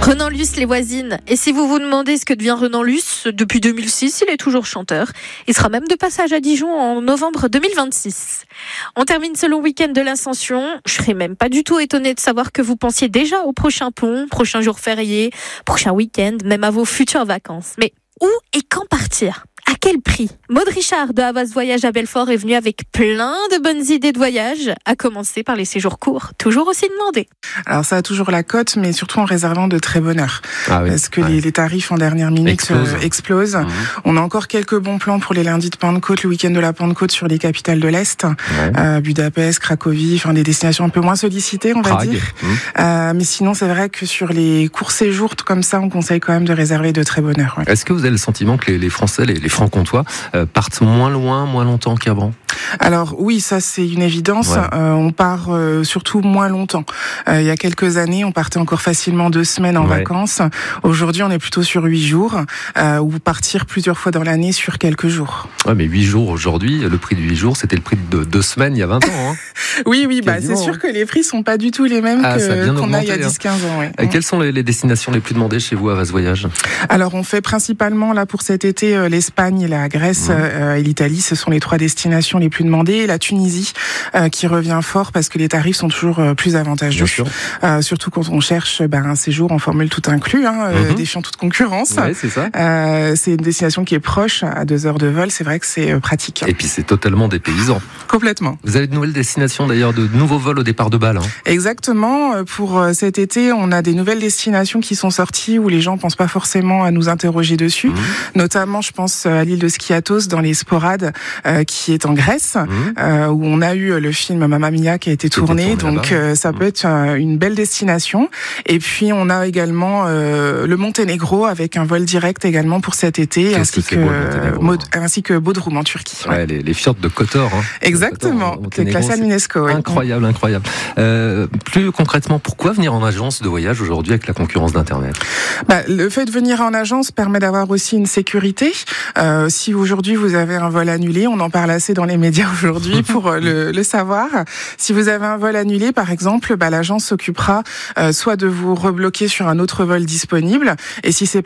Renan Luce, les voisines. Et si vous vous demandez ce que devient Renan Luce, depuis 2006, il est toujours chanteur. Il sera même de passage à Dijon en novembre 2026. On termine ce long week-end de l'Ascension. Je serais même pas du tout étonnée de savoir que vous pensiez déjà au prochain pont, prochain jour férié, prochain week-end, même à vos futures vacances. Mais où et quand partir ? À quel prix ? Maud Richard de Havas Voyage à Belfort est venue avec plein de bonnes idées de voyage, à commencer par les séjours courts, toujours aussi demandés. Alors ça a toujours la cote, mais surtout en réservant de très bonne heure. Ah oui, parce que les tarifs en dernière minute explosent. On a encore quelques bons plans pour les lundis de Pentecôte, le week-end de la Pentecôte sur les capitales de l'Est, Budapest, Cracovie, enfin des destinations un peu moins sollicitées, on va dire. Mais sinon, c'est vrai que sur les courts séjours comme ça, on conseille quand même de réserver de très bonne heure. Ouais. Est-ce que vous avez le sentiment que les Français, les Francs-Comtois, partent moins loin, moins longtemps qu'avant ? Alors oui, ça c'est une évidence. Ouais. On part surtout moins longtemps. Il y a quelques années, on partait encore facilement 2 semaines en vacances. Aujourd'hui, on est plutôt sur 8 jours, ou partir plusieurs fois dans l'année sur quelques jours. Ouais, mais 8 jours aujourd'hui, le prix de 8 jours, c'était le prix de 2 semaines il y a 20 ans. Hein. oui, bah, c'est sûr que les prix sont pas du tout les mêmes qu'on a il y a 10-15 ans. Ouais. Quelles sont les destinations les plus demandées chez vous à Havas Voyage ? Alors, on fait principalement là pour cet été l'Espagne, la Grèce et l'Italie. Ce sont les 3 destinations les plus demandées. La Tunisie qui revient fort parce que les tarifs sont toujours plus avantageux. Surtout quand on cherche un séjour en formule tout inclus, défiant toute concurrence. Ouais, c'est ça. C'est une destination qui est proche, à 2 heures de vol. C'est vrai que c'est pratique. Et puis c'est totalement dépaysant. Complètement. Vous avez de nouvelles destinations d'ailleurs, de nouveaux vols au départ de Bâle. Exactement. Pour cet été, on a des nouvelles destinations qui sont sorties où les gens pensent pas forcément à nous interroger dessus. Notamment, je pense à l'île de Skiathos dans les Sporades, qui est en Grèce, où on a eu le film Mamma Mia qui a été tourné. Donc ça peut être une belle destination. Et puis on a également le Monténégro avec un vol direct également pour cet été, ainsi que Bodrum en Turquie. Ouais, les fjords de Kotor. Exactement, c'est classé à l'UNESCO. Incroyable. Plus concrètement, pourquoi venir en agence de voyage aujourd'hui avec la concurrence d'Internet ? Le fait de venir en agence permet d'avoir aussi une sécurité. Si aujourd'hui vous avez un vol annulé, on en parle assez dans les médias aujourd'hui pour le savoir. Si vous avez un vol annulé, par exemple, l'agence s'occupera soit de vous rebloquer sur un autre vol disponible, et si c'est